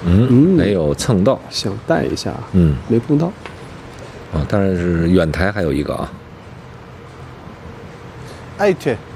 没有蹭到， 想带一下，没碰到。 啊，当然是远台还有一个啊。 哎，去。